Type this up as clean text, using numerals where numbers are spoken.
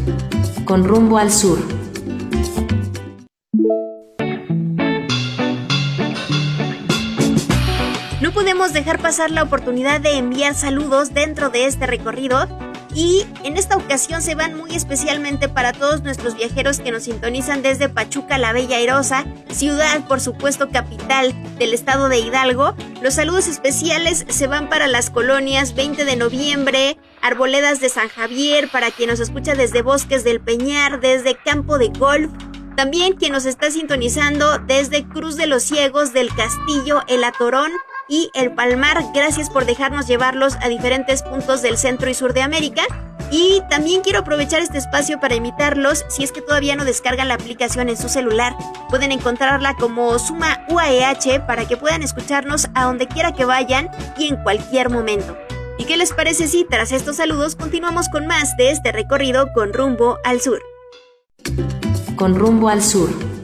Con rumbo al sur. No podemos dejar pasar la oportunidad de enviar saludos dentro de este recorrido y en esta ocasión se van muy especialmente para todos nuestros viajeros que nos sintonizan desde Pachuca la Bella Airosa, ciudad por supuesto capital del estado de Hidalgo. Los saludos especiales se van para las colonias 20 de noviembre, Arboledas de San Javier, para quien nos escucha desde Bosques del Peñar, desde Campo de Golf. También quien nos está sintonizando desde Cruz de los Ciegos, del Castillo, El Atorón y El Palmar. Gracias por dejarnos llevarlos a diferentes puntos del centro y sur de América. Y también quiero aprovechar este espacio para invitarlos, si es que todavía no descargan la aplicación en su celular, pueden encontrarla como Suma UAEH para que puedan escucharnos a donde quiera que vayan y en cualquier momento. ¿Y qué les parece si tras estos saludos continuamos con más de este recorrido con rumbo al sur? Con rumbo al sur.